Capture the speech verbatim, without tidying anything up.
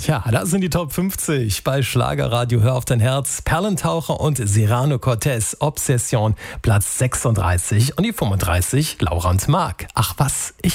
Ja, das sind die Top fünfzig bei Schlagerradio Hör auf dein Herz. Perlentaucher und Serrano Cortez, Obsession, Platz sechsunddreißig und die fünfunddreißig, Laura und Marc. Ach was, ich